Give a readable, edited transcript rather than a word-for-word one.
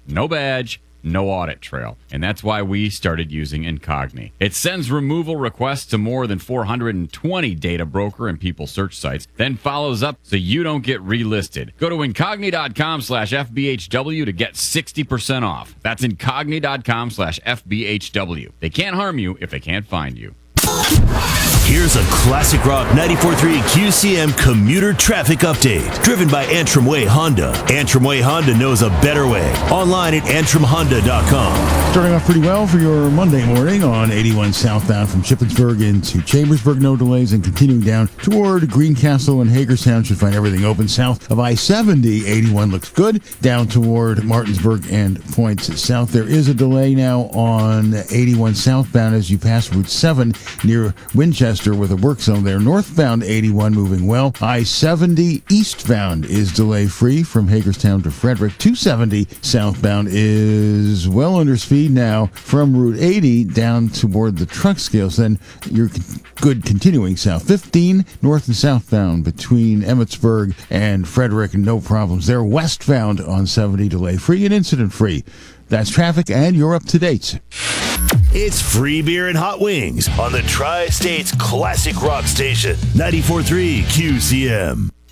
no badge, no audit trail. And that's why we started using Incogni. It sends removal requests to more than 420 data broker and people search sites, then follows up so you don't get relisted. Go to incogni.com/FBHW to get 60% off. That's incogni.com/FBHW. They can't harm you if they can't find you. Here's a Classic Rock 94.3 QCM commuter traffic update, driven by Antrim Way Honda. Antrim Way Honda knows a better way. Online at antrimhonda.com. Starting off pretty well for your Monday morning on 81 southbound from Shippensburg into Chambersburg. No delays, and continuing down toward Greencastle and Hagerstown should find everything open south of I-70. 81 looks good. Down toward Martinsburg and points south. There is a delay now on 81 southbound as you pass Route 7 near Winchester with a work zone there. Northbound 81 moving well. I-70 eastbound is delay-free from Hagerstown to Frederick. 270 southbound is well under speed now from Route 80 down toward the truck scales. Then you're good continuing south. 15 north and southbound between Emmetsburg and Frederick. No problems there. Westbound on 70 delay-free and incident-free. That's traffic, and you're up to date. It's free beer and hot wings on the Tri-State's Classic Rock Station, 94.3 QCM.